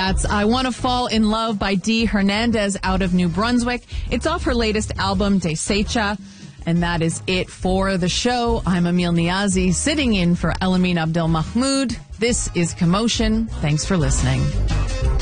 That's I Want to Fall in Love by Dee Hernandez out of New Brunswick. It's off her latest album, Desecha. And that is it for the show. I'm Emil Niazi, sitting in for Elamin Abdel Mahmoud. This is Commotion. Thanks for listening.